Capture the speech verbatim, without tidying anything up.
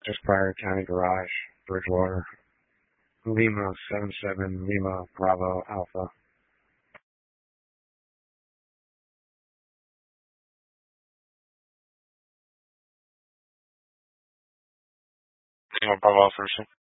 just prior to County Garage, Bridgewater. Lima seven seven Lima Bravo Alpha. Lima Bravo Alpha.